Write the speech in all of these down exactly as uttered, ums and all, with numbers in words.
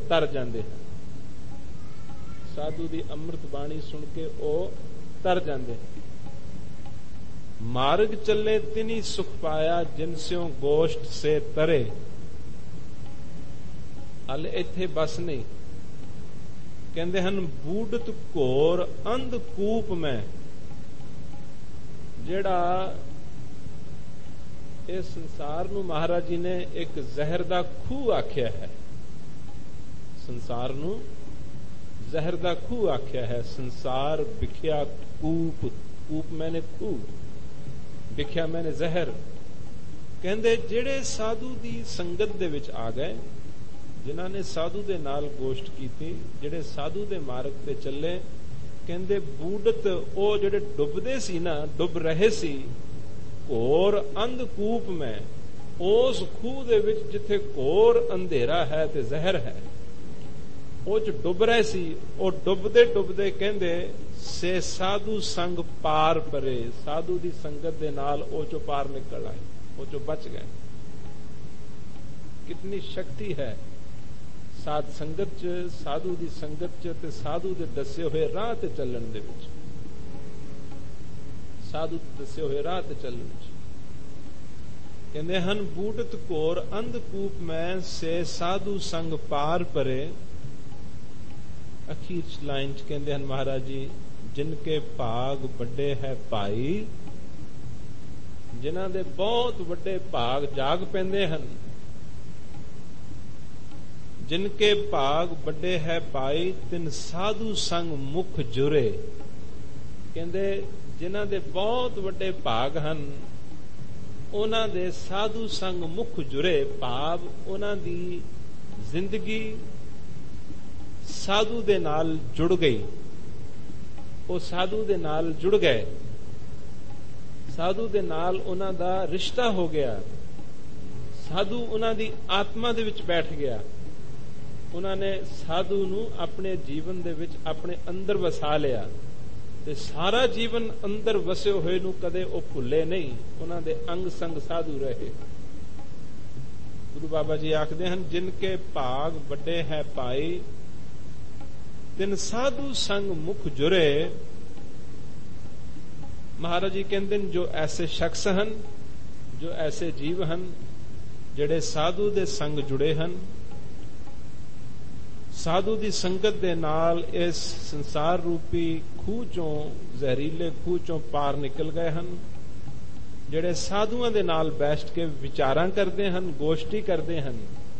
तर जाते हैं। साधु की अमृत बाणी सुन के वो तर जाते हैं। मार्ग चले तिनी सुख पाया जिनस्यों गोष्ठ से तरे। हल इत्थे बस नहीं, कहते हैं बूढ़त घोर अंधकूप में जेड़ा इस संसार नू महाराज जी ने एक जहर दा खूह आख्या है। संसार नू जहर दा खूह आख्या है। संसार बिख्या कूप, कूप मैंने खूह, बिख्या मैंने जहर। कहंदे जेड़े साधु दी संगत दे विच आ गए, जिन्हां ने साधु दे नाल गोष्ठ कीती, जेड़े साधु दे मार्ग ते चले, कहंदे बूढ़त ओ जेड़े डुबदे सी ना, डुब रहे सी घोर अंधकूप में, उस खूह दे विच जिथे घोर अंधेरा है ते जहर है, ओ च डुब रहे सी। ओ डुबदे डुबदे कहंदे से साधु संग पार परे, साधु दी संगत दे नाल ओ चो पार निकल आए, ओ चो बच गए। कितनी शक्ति है साध संगत च, साधु दी संगत च ते साधु दे दसे हुए राह ते चलण दे विच, साधु दे दसे हुए राह ते चलण विच। कहंदे हन बूढ़त घोर अंधकूप में से साधु संग पार परे। अखीर लाइन च कहंदे हन महाराज जी, जिनके भाग बड़े है भाई, जिन्हां दे बहुत बड़े भाग जाग पैंदे हन। जिनके भाग बड़े है भाई तिन साधु संग मुख जुरे। कहंदे जिन्हां दे बहुत बड़े भाग हन, उन्हां दे साधु संग मुख जुरे। भाव उन्हां दी जिंदगी साधु दे नाल जुड़ गई, वो साधु दे नाल जुड़ गए, साधु दे नाल उन्हां दा रिश्ता हो गया। साधु उन्हां दी आत्मा दे विच बैठ गया। उन्होंने साधु नू अपने जीवन दे विच अपने अंदर वसा लिया ते सारा जीवन अंदर वसे हुए नू कदे वो भुले नहीं। उन्हां दे अंग संग साधु रहे। गुरु बाबा जी आखदे हन, जिनके भाग बड़े है पाई तिन साधु संग मुख जुरे। महाराज जी कहते हैं जो ऐसे शख्स हन, जो ऐसे जीव हन जेड़े साधु दे संग जुड़े हन, साधु दी संगत दे नाल इस संसार रूपी खूह चों, जहरीले खूह चों पार निकल गए हन, जेड़े साधुआं दे नाल बैठ के विचारां करदे हन, गोष्ठी करदे हन,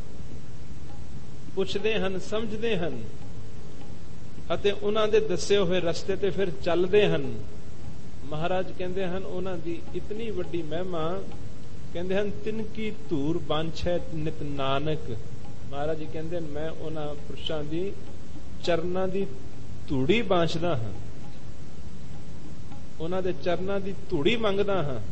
पुछदे हन, समझदे हन अते उन्हां दे दसे होए रस्ते ते फिर चलदे हन। महाराज कहंदे हन उन्हां दी इतनी वड्डी महिमा, कहंदे हन तिनकी धूर बांछै नित नानक। महाराज जी कहंदे मैं उन्हां पुरुषां दी चरनां दी धूड़ी बांछदा हां, उन्हां दे चरनां दी धूड़ी मंगदा हां।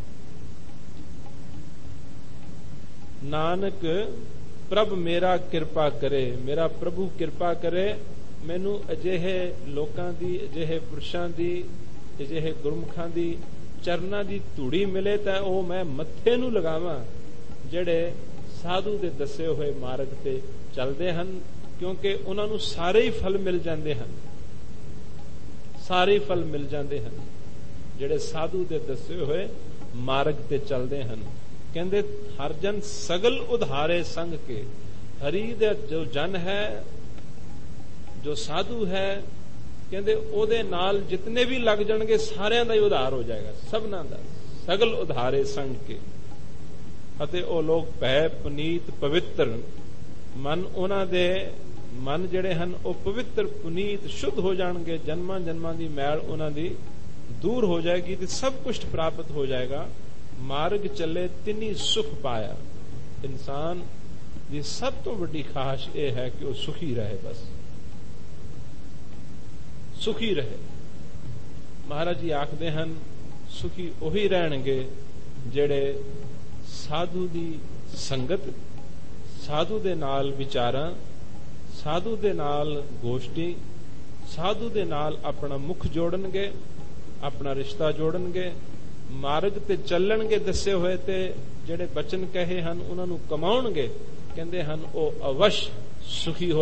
नानक प्रभ मेरा किरपा करे, मेरा प्रभु किरपा करे, मैनू अजिहे लोकां दी, अजिहे पुरुषां दी, अजिहे गुरमुखां दी चरनां दी धूड़ी मिले तां ओह मैं मत्थे नू लगावां, जेड़े साधु दे दसे होए मार्ग ते चलदे हन, क्योंकि उन्हां नू सारे ही फल मिल जांदे हन, सारे फल मिल जांदे हन जेड़े साधु दे दसे होए मार्ग ते चलदे हन। कहंदे हर जन सगल उधारे संग के, हरि दे जो जन है, जो साधु है, कहंदे ओदे नाल जितने भी लग जाणगे सारियां दा ही उधार हो जाएगा, सबना दा, सगल उधारे संग के। अते ओ लोग भै पुनीत पवित्र, मन उन्हां दे मन जेड़े हन ओ पवित्र पुनीत शुद्ध हो जाणगे, जन्मां जन्मां दी मैल उन्हां दी दूर हो जाएगी ते सब कुछ प्राप्त हो जाएगा। मार्ग चले तिनी सुख पाया। इंसान की सब तो बड़ी खाश यह है कि वह सुखी रहे, बस सुखी रहे। महाराज जी आखदे हन सुखी उही रहणगे जेड़े साधु दी संगत, साधु दे नाल विचारां, साधु दे नाल गोष्ठी, साधु दे नाल अपना मुख जोड़नगे, अपना रिश्ता जोड़नगे, मार्ग ते चलणगे, दसे होए ते जेड़े बचन कहे हन उन्हां नूं कमाउणगे। कहंदे हन ओ अवश्य सुखी हो